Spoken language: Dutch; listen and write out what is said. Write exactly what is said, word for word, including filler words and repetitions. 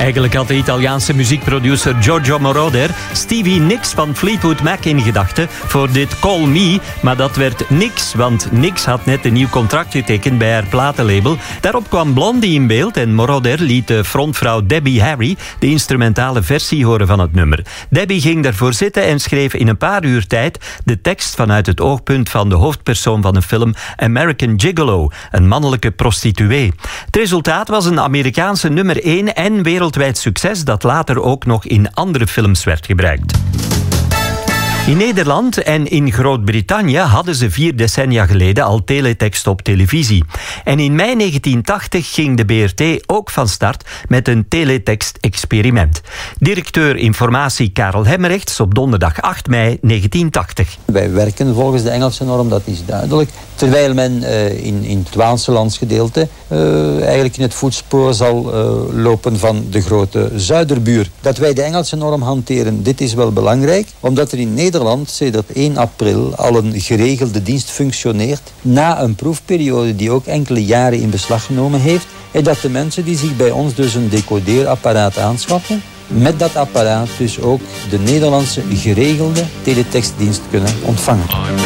Eigenlijk had de Italiaanse muziekproducer Giorgio Moroder Stevie Nicks van Fleetwood Mac in gedachten voor dit Call Me, maar dat werd niks, want Nicks had net een nieuw contract getekend bij haar platenlabel. Daarop kwam Blondie in beeld en Moroder liet de frontvrouw Debbie Harry de instrumentale versie horen van het nummer. Debbie ging daarvoor zitten en schreef in een paar uur tijd de tekst vanuit het oogpunt van de hoofdpersoon van de film American Gigolo, een mannelijke prostituee. Het resultaat was een Amerikaanse nummer één en wereldwijd succes dat later ook nog in andere films werd gebruikt. In Nederland en in Groot-Brittannië hadden ze vier decennia geleden al teletext op televisie. En in mei negentien tachtig ging de B R T ook van start met een teletext-experiment. Directeur informatie Karel Hemmerrechts op donderdag acht mei negentien tachtig. Wij werken volgens de Engelse norm, dat is duidelijk. Terwijl men uh, in, in het Waalse landsgedeelte uh, eigenlijk in het voetspoor zal uh, lopen van de grote zuiderbuur. Dat wij de Engelse norm hanteren, dit is wel belangrijk, omdat er in Nederland Nederland sedert één april al een geregelde dienst functioneert na een proefperiode die ook enkele jaren in beslag genomen heeft en dat de mensen die zich bij ons dus een decodeerapparaat aanschaffen, met dat apparaat dus ook de Nederlandse geregelde teletextdienst kunnen ontvangen.